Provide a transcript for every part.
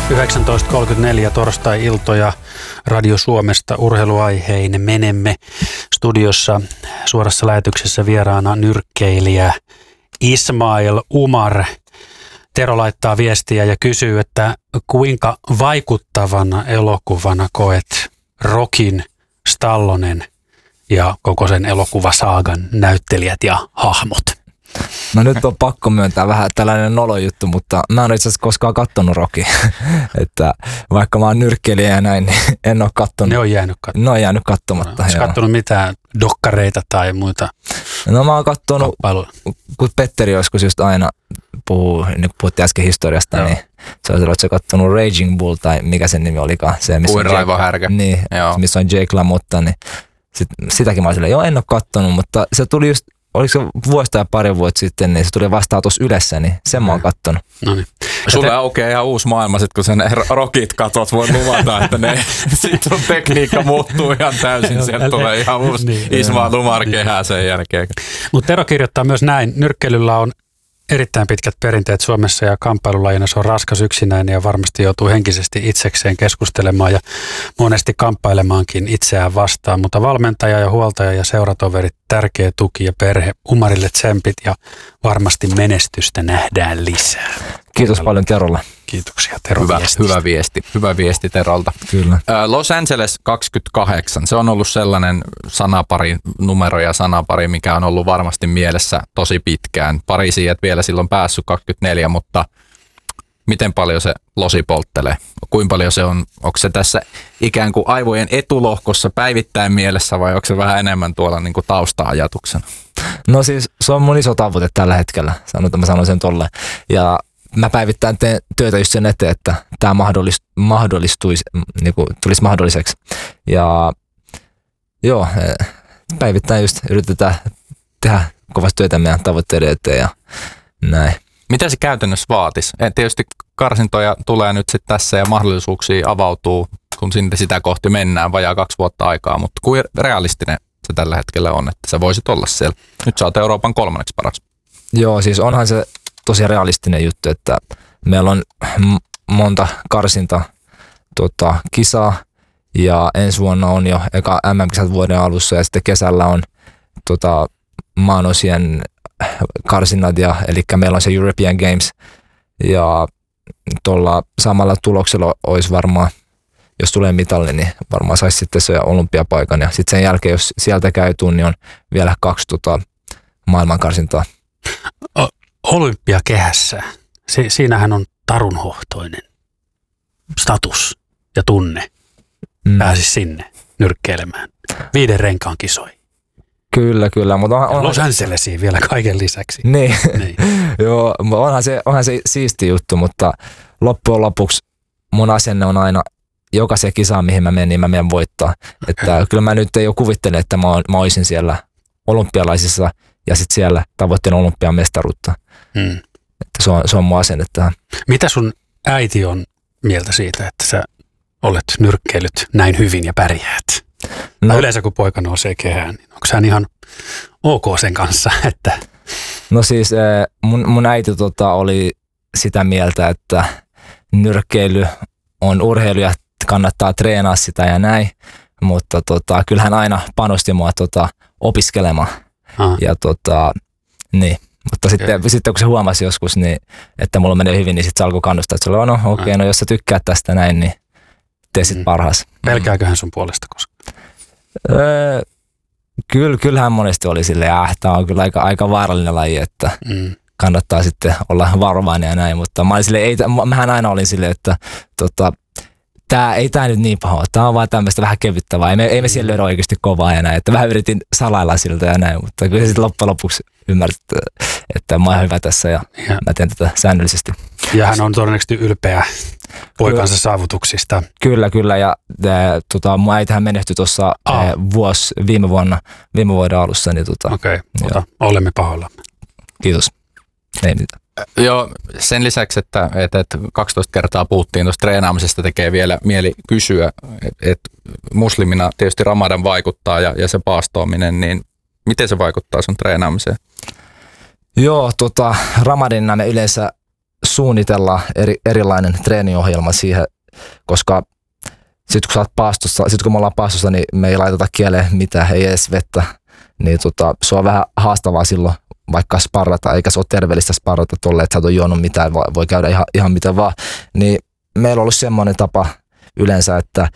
19.34 torstai-iltoja Radio Suomesta urheiluaiheen menemme. Studiossa suorassa lähetyksessä vieraana nyrkkeilijä Ismail Umar. Tero laittaa viestiä ja kysyy, että kuinka vaikuttavana elokuvana koet Rockin, Stallonen ja koko sen elokuvasaagan näyttelijät ja hahmot? No nyt on pakko myöntää vähän tällainen nolojuttu, mutta mä en itse asiassa koskaan kattonut Rockia. Että vaikka mä oon nyrkkeilijä ja näin, niin en ole kattonut. Ne on jäänyt katsomatta. Ne on jäänyt katsomatta. Oletko kattonut mitään dokkareita tai muita? No mä oon kattonut, kun Petteri joskus just aina puhuu, niin kun puhuttiin äsken historiasta, joo, niin se on oletko kattonut Raging Bull tai mikä sen nimi olikaan? Se, Kuin raivohärkä. Niin, missä on Jake LaMotta, niin sitäkin mä olin silleen, joo en ole kattonut, mutta se tuli just, oliko se vuosi tai pari vuotta sitten, niin se tuli vastaan tuossa Ylessä, niin sen mä oon kattonut. No niin. Sulle aukeaa ihan uusi maailma, sit kun sen Rockit katot, voi luvata, että ne sit sun tekniikka muuttuu ihan täysin. Sieltä tulee ihan uusi Ismail Umar kehää sen jälkeen. Mutta Tero kirjoittaa myös näin, nyrkkeilyllä on erittäin pitkät perinteet Suomessa ja kamppailulajina se on raskas yksinäinen ja varmasti joutuu henkisesti itsekseen keskustelemaan ja monesti kamppailemaankin itseään vastaan. Mutta valmentaja ja huoltaja ja seuratoverit, tärkeä tuki ja perhe, Umarille tsempit ja varmasti menestystä nähdään lisää. Kiitos paljon Terolle. Kiitoksia Tero hyvä viesti Terolta. Kyllä. Los Angeles 28, se on ollut sellainen numero ja sanapari, mikä on ollut varmasti mielessä tosi pitkään. Pariisiin et vielä silloin päässyt 24, mutta miten paljon se losi polttelee? Kuinka paljon se on, onko se tässä ikään kuin aivojen etulohkossa päivittäin mielessä vai onko se vähän enemmän tuolla niin kuin tausta-ajatuksena? No siis se on mun iso tavoite tällä hetkellä, mä sanon sen tolle. Ja mä päivittäin teen työtä just sen eteen, että tämä mahdollistuisi, niin kuin tulisi mahdolliseksi. Ja joo, päivittäin just yritetään tehdä kovasti työtä meidän tavoitteiden eteen ja näin. Mitä se käytännössä vaatisi? Tietysti karsintoja tulee nyt sitten tässä ja mahdollisuuksia avautuu, kun sitä kohti mennään vajaa 2 vuotta aikaa, mutta kuin realistinen se tällä hetkellä on, että sä voisit olla siellä. Nyt sä oot Euroopan 3. paras. Joo, siis onhan se tosi realistinen juttu, että meillä on monta karsinta kisaa ja ensi vuonna on jo eka MM-kisat vuoden alussa ja sitten kesällä on maanosien karsinnat, eli meillä on se European Games ja tuolla samalla tuloksella olisi varmaan, jos tulee mitalli, niin varmaan saisi sitten se olympiapaikan ja sitten sen jälkeen, jos sieltä käy niin on vielä 2 maailmankarsintaa. Olympiakehässä, siinähän on tarunhohtoinen status ja tunne. Pääsisi sinne nyrkkeilemään 5 renkaan kisoihin. Kyllä. Mutta Los Angelesiin vielä kaiken lisäksi. Niin. Joo, onhan se siisti juttu, mutta loppujen lopuksi mun asenne on aina jokaisen kisaan, mihin mä menen, niin mä menen voittaa. Että kyllä mä nyt ei ole kuvittele, että mä olisin siellä olympialaisissa ja sitten siellä tavoitteen olympian mestaruutta. Että se on mun asenne tähän. Mitä sun äiti on mieltä siitä, että sä olet nyrkkeilyt näin hyvin ja pärjäät? No, yleensä kun poika nousee kehään, niin onko hän ihan ok sen kanssa? Että... No siis mun äiti oli sitä mieltä, että nyrkkeily on urheilu ja kannattaa treenaa sitä ja näin, mutta kyllähän aina panosti mua opiskelemaan. Ja niin. Mutta sitten kun se huomasi joskus, niin, että mulla menee hyvin, niin sitten se alkoi kannustaa, että se oli, no okei, no jos sä tykkäät tästä näin, niin tee sit parhaas. Pelkääkö hän sun puolesta koskaan? Kyllähän monesti oli silleen, tämä on kyllä aika vaarallinen laji, että kannattaa sitten olla varovainen ja näin, mutta mähän aina olin silleen, että ei tämä nyt niin paha, tämä on vaan tämmöistä vähän kevyttävää, ei me siellä löydä oikeasti kovaa ja näin, että vähän yritin salailla siltä ja näin, mutta kyllä sitten loppujen lopuksi ymmärsit, että mä oon hyvä tässä ja mä teen tätä säännöllisesti. Ja hän on todennäköisesti ylpeä poikansa saavutuksista. Kyllä ja mun äitihän menehtyi tuossa viime vuoden alussa. Niin Okei, olemme pahoillamme. Kiitos. Ei mitään. Joo, sen lisäksi, että 12 kertaa puhuttiin tuosta treenaamisesta, tekee vielä mieli kysyä, että muslimina tietysti Ramadan vaikuttaa ja se paastoaminen, niin miten se vaikuttaa sun treenaamiseen? Joo, Ramadina me yleensä suunnitella erilainen treeniohjelma siihen, koska sitten kun me ollaan paastossa, niin me ei laiteta kieleen mitään, ei edes vettä, niin se on vähän haastavaa silloin vaikka sparrata, eikä se ole terveellistä sparrata tolle, että sä et ole juonut mitään, voi käydä ihan mitä vaan. Niin meillä on ollut semmoinen tapa yleensä, että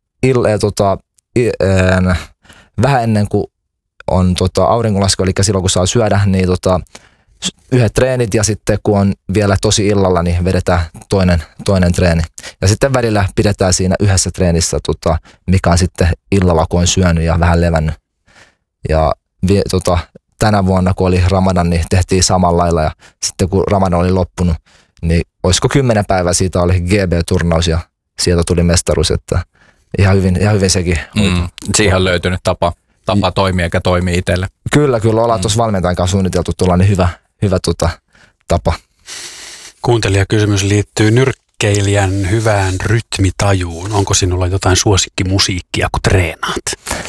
vähän ennen kuin on auringonlasku, eli silloin kun saa syödä, niin yhdet treenit ja sitten kun on vielä tosi illalla, niin vedetään toinen treeni. Ja sitten välillä pidetään siinä yhdessä treenissä, mikä on sitten illalla, kun on syönyt ja vähän levännyt. Ja tänä vuonna, kun oli Ramadan, niin tehtiin samalla lailla ja sitten kun Ramadan oli loppunut, niin olisiko 10 päivää siitä oli GB-turnaus ja sieltä tuli mestaruus, että ihan hyvin sekin. Siihen on löytynyt tapa toimia eikä toimii itselle. Kyllä, ollaan tuossa valmentajan kanssa suunniteltu tuollainen hyvä tapa. Kuuntelijakysymys liittyy nyrkkeilijän hyvään rytmitajuun. Onko sinulla jotain suosikkimusiikkia, kun treenaat?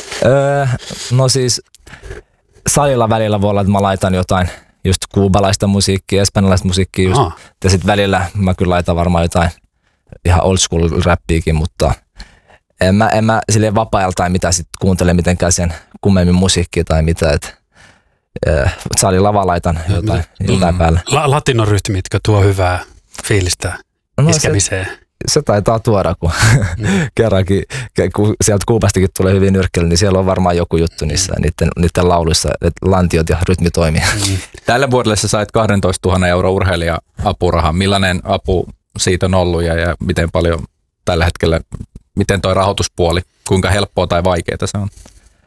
No siis salilla välillä voi olla, että mä laitan jotain just kuubalaista musiikkia, espanjalaista musiikkia just. Ja sitten välillä mä kyllä laitan varmaan jotain ihan old school räppiäkin, mutta en mä silleen vapaa-ajalla tai mitä sit kuuntele mitenkään sen kummemmin musiikkia tai mitä, että salilla vaan laitan jotain päälle. Latinorytmitkö tuo hyvää fiilistä iskemiseen? Se taitaa tuoda, kun kerrankin, kun sieltä Kuubastakin tulee hyvin nyrkkely, niin siellä on varmaan joku juttu niissä niiden lauluissa, että lantiot ja rytmi toimii. Tällä vuodelle sä sait 12 000 € urheilija-apurahan. Millainen apu siitä on ollut ja miten paljon tällä hetkellä, miten toi rahoituspuoli, kuinka helppoa tai vaikeaa se on?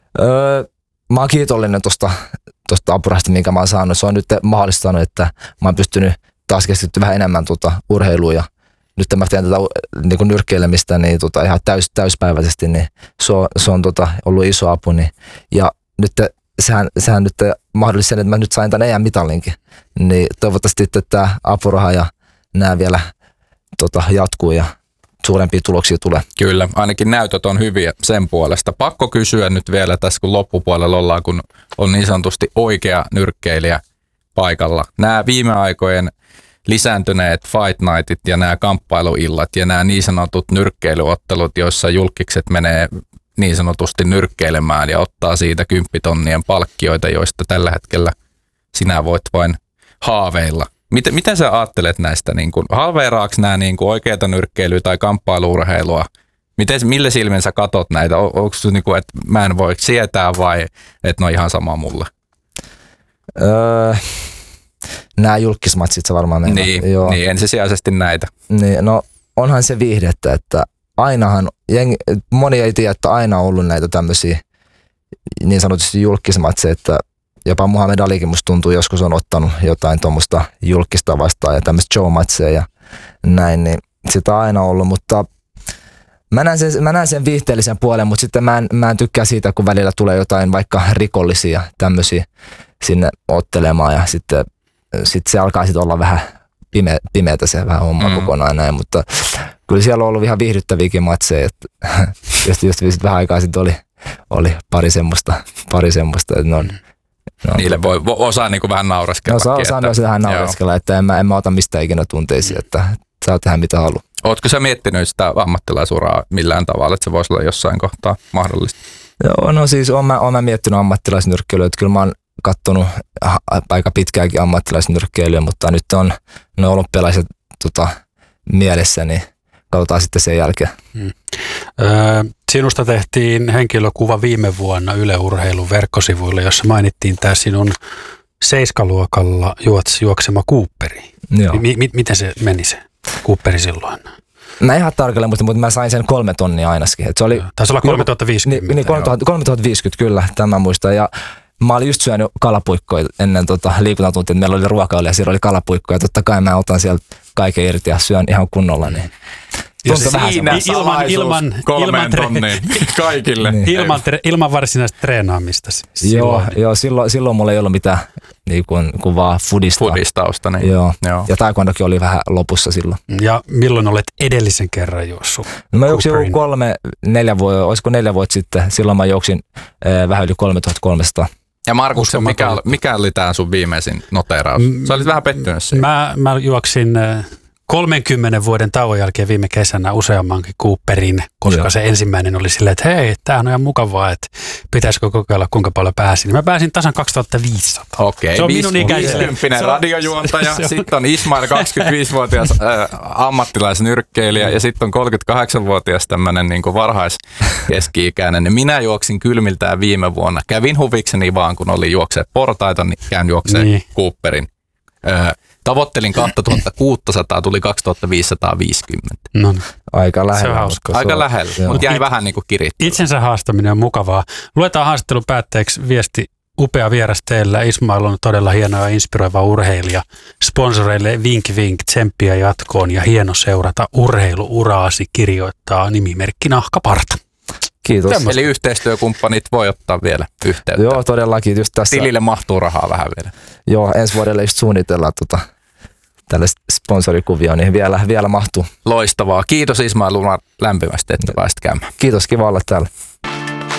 Mä oon kiitollinen tuosta apurahasta, minkä mä oon saanut. Se on nyt mahdollistanut, että mä oon pystynyt taas keskittyä vähän enemmän urheiluun ja nyt mä teen tätä niin nyrkkeilemistä niin ihan täyspäiväisesti, niin se on ollut iso apu. Niin, ja nyt sehän nyt mahdollisti sen, että mä nyt sain tämän EM-mitallinkin. Niin toivottavasti että tämä apuraha ja nämä vielä jatkuu ja suurempia tuloksia tulee. Kyllä, ainakin näytöt on hyviä sen puolesta. Pakko kysyä nyt vielä tässä, kun loppupuolella ollaan, kun on niin sanotusti oikea nyrkkeilijä paikalla. Nämä viime aikojen lisääntyneet fight nightit ja nämä kamppailuillat ja nämä niin sanotut nyrkkeilyottelut, joissa julkikset menee niin sanotusti nyrkkeilemään ja ottaa siitä 10 000 palkkioita, joista tällä hetkellä sinä voit vain haaveilla. Miten sä ajattelet näistä? Niin kuin, haaveeraaks nämä niin kuin oikeata nyrkkeilyä tai kamppailuurheilua? Millä silmin sä katot näitä? Onko se niin kuin, että mä en voi sietää vai että ne on ihan sama mulle? Nämä julkismatsit se varmaan meillä. Niin, ensisijaisesti näitä. Niin, no onhan se viihdettä, että ainahan, moni ei tiedä, että aina on ollut näitä tämmöisiä niin sanotusti julkismatseja, että jopa Muhammed Alikin musta tuntuu, joskus on ottanut jotain tuommoista julkista vastaan ja tämmöistä showmatseja ja näin, niin sitä on aina ollut, mutta mä näen sen viihteellisen puolen, mutta sitten mä en tykkää siitä, kun välillä tulee jotain vaikka rikollisia tämmöisiä sinne ottelemaan ja sitten se alkaa sitten olla vähän pimeätä se vähän homma kokonaan näin, mutta kyllä siellä on ollut ihan viihdyttäviäkin matseja, että just vähän aikaa sitten oli pari semmoista, että niille voi osaa niinku vähän naureskella. Osaan myös vähän naureskella, että en mä ota mistään ikinä tunteisiin, että saa tehdä mitä haluaa. Ootko sä miettinyt sitä ammattilaisuraa millään tavalla, että se voisi olla jossain kohtaa mahdollista? Joo, no siis oon mä miettinyt ammattilaisnyrkkeilyä, että kyllä mä oon kattonut aika pitkäänkin ammattilaisnyrkkeilyä, mutta nyt on ne olympialaiset mielessä, niin katsotaan sitten sen jälkeen. Sinusta tehtiin henkilökuva viime vuonna Yle Urheilun verkkosivuilla, jossa mainittiin tämä sinun 7-luokalla juoksema Cooperi. Miten se meni se Cooperi silloin? Mä ihan tarkalleen muistin, mutta mä sain sen 3 tonnia ainakin. Se oli, taisi olla 3050. Niin 3050 kyllä, tämän muistan. Ja mä olin just syönyt kalapuikkoja ennen liikuntatuntia, että meillä oli ruokailija ja siellä oli kalapuikkoja. Totta kai mä otan sieltä kaiken irti ja syön ihan kunnolla. Niin. Ja siinä ilman 3 tonnia kaikille. Niin. Ilman varsinaista treenaamista. Joo, silloin mulla ei ollut mitään niin kuin vaan fudistausta. Niin. Joo. Ja taekwondokin oli vähän lopussa silloin. Ja milloin olet edellisen kerran juossut? No mä juoksin 4 vuotta sitten. Silloin mä juoksin vähän yli 3300. Ja Markuksen, mikä oli tämä sun viimeisin noteeraus? Sä olit vähän pettynyt siihen. Mä juoksin 30 vuoden tauon jälkeen viime kesänä useammankin Cooperin, koska se ensimmäinen oli silleen, että hei, tämähän on ihan mukavaa, että pitäisikö kokeilla kuinka paljon pääsin. Mä pääsin tasan 2500. Okei, se on minun ikäiselle. 50 radiojuontaja, sitten on Ismail 25-vuotias ammattilaisnyrkkeilijä ja sitten on 38-vuotias tämmöinen niin kuin varhaiskeski-ikäinen. Minä juoksin kylmiltään viime vuonna. Kävin huvikseni vaan, kun oli juoksee portaita, niin käyn juokseen Cooperin. Tavoittelin 2600, tuli 2550. No, aika lähellä. Aika lähellä, mutta jäi vähän niin kuin kirittämään. Itsensä haastaminen on mukavaa. Luetaan haastattelun päätteeksi viesti. Upea vieras teillä. Ismail on todella hieno ja inspiroiva urheilija. Sponsoreille vink vink, tsemppiä jatkoon ja hieno seurata urheiluuraasi, kirjoittaa nimimerkki Nahkaparta. Kiitos. Eli yhteistyökumppanit voi ottaa vielä yhteyttä. Joo, todellakin. Just tässä. Tilille mahtuu rahaa vähän vielä. Joo, ensi vuodelle just suunnitellaan tällaista sponsorikuvia, niin vielä mahtuu. Loistavaa. Kiitos Ismail lämpimästi, että pääsit käymään. Kiitos, kiva olla täällä.